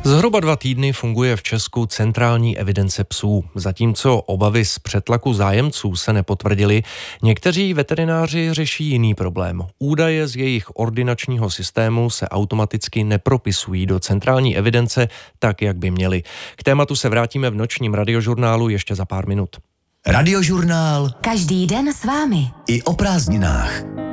Zhruba 2 týdny funguje v Česku centrální evidence psů. Zatímco obavy z přetlaku zájemců se nepotvrdily, někteří veterináři řeší jiný problém. Údaje z jejich ordinačního systému se automaticky nepropisují do centrální evidence tak, jak by měly. K tématu se vrátíme v nočním radiožurnálu ještě za pár minut. Radiožurnál. Každý den s vámi. I o prázdninách.